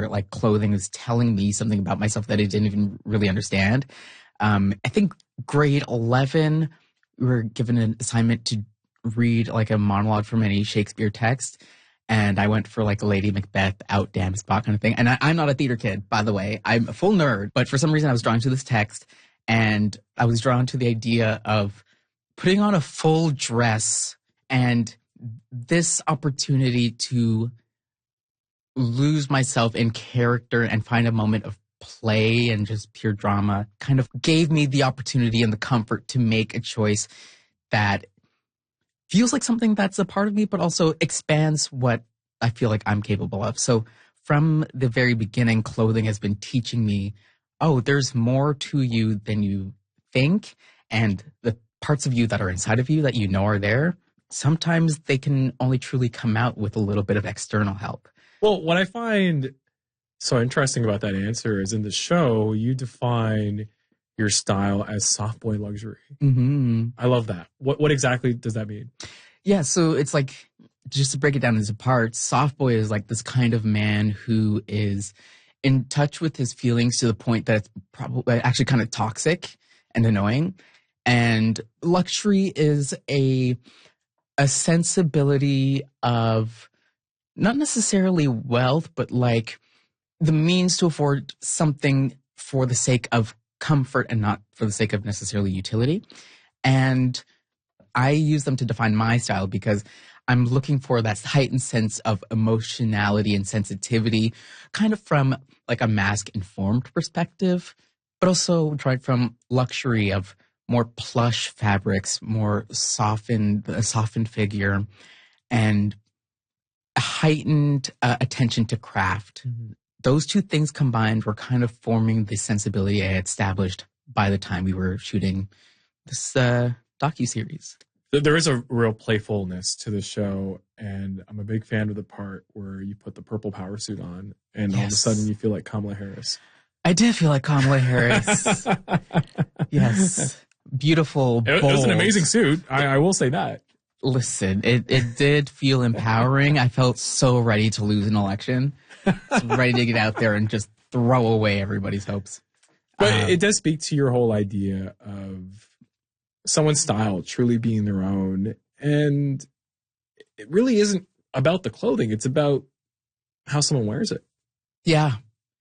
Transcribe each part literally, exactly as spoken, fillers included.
where like clothing is telling me something about myself that I didn't even really understand. Um, I think grade eleven, we were given an assignment to read like a monologue from any Shakespeare text. And I went for like a Lady Macbeth out damn spot kind of thing. And I, I'm not a theater kid, by the way. I'm a full nerd. But for some reason, I was drawn to this text. And I was drawn to the idea of putting on a full dress and this opportunity to lose myself in character and find a moment of play and just pure drama kind of gave me the opportunity and the comfort to make a choice that feels like something that's a part of me, but also expands what I feel like I'm capable of. So from the very beginning, clothing has been teaching me, oh, there's more to you than you think. And the parts of you that are inside of you that you know are there, sometimes they can only truly come out with a little bit of external help. Well, what I find so interesting about that answer is in the show, you define your style as soft boy luxury. Mm-hmm. I love that. What what exactly does that mean? Yeah, so it's like, just to break it down into parts, soft boy is like this kind of man who is in touch with his feelings to the point that it's probably actually kind of toxic and annoying. And luxury is a a sensibility of not necessarily wealth, but like the means to afford something for the sake of comfort and not for the sake of necessarily utility. And I use them to define my style because I'm looking for that heightened sense of emotionality and sensitivity, kind of from like a mask-informed perspective, but also tried from luxury of more plush fabrics, more softened, a softened figure, and a heightened uh, attention to craft. Mm-hmm. Those two things combined were kind of forming the sensibility I had established by the time we were shooting this uh, docuseries. There is a real playfulness to the show, and I'm a big fan of the part where you put the purple power suit on, and yes. all of a sudden you feel like Kamala Harris. I did feel like Kamala Harris. Yes. Beautiful, bold. It, it was an amazing suit. I, I will say that. Listen, it, it did feel empowering. I felt so ready to lose an election. Ready to get out there and just throw away everybody's hopes. But um, it does speak to your whole idea of someone's style truly being their own. And it really isn't about the clothing. It's about how someone wears it. Yeah.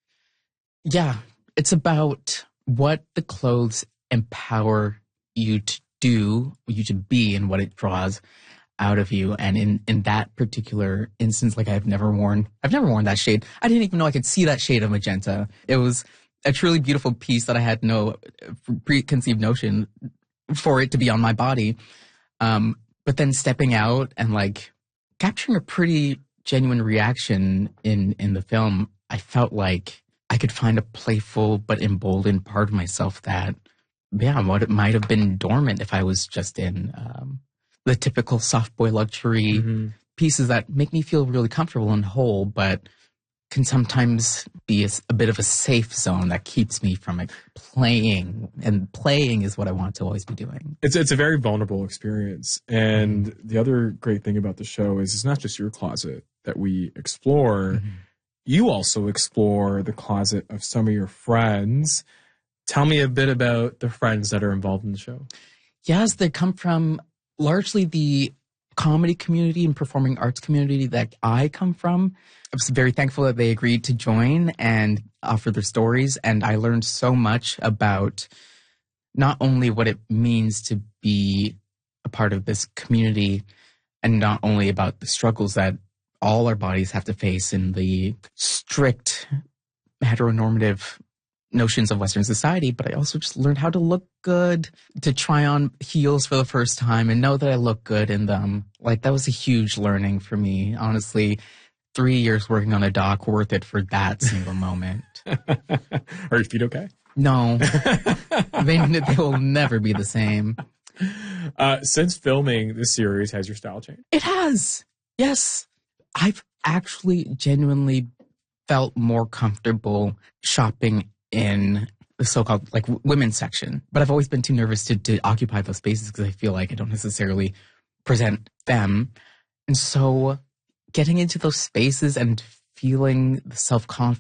Yeah. It's about what the clothes empower you to do, you to be, and what it draws out of you. And in, in that particular instance, like I've never worn, I've never worn that shade. I didn't even know I could see that shade of magenta. It was a truly beautiful piece that I had no preconceived notion for it to be on my body. Um, but then stepping out and like capturing a pretty genuine reaction in, in the film, I felt like I could find a playful but emboldened part of myself that, yeah, what it might have been dormant if I was just in um, the typical soft boy luxury mm-hmm. pieces that make me feel really comfortable and whole, but can sometimes be a, a bit of a safe zone that keeps me from like, playing. And playing is what I want to always be doing. It's it's a very vulnerable experience. And mm-hmm. the other great thing about the show is it's not just your closet that we explore. Mm-hmm. You also explore the closet of some of your friends. Tell me a bit about the friends that are involved in the show. Yes, they come from largely the comedy community and performing arts community that I come from. I was very thankful that they agreed to join and offer their stories. And I learned so much about not only what it means to be a part of this community and not only about the struggles that all our bodies have to face in the strict heteronormative notions of Western society, but I also just learned how to look good, to try on heels for the first time and know that I look good in them. Like, that was a huge learning for me. Honestly, three years working on a doc, worth it for that single moment. Are your feet okay? No. they, they will never be the same. Uh, since filming this series, has your style changed? It has. Yes. I've actually genuinely felt more comfortable shopping in the so-called like women's section, but I've always been too nervous to, to occupy those spaces because I feel like I don't necessarily present them. And so getting into those spaces and feeling the self-confidence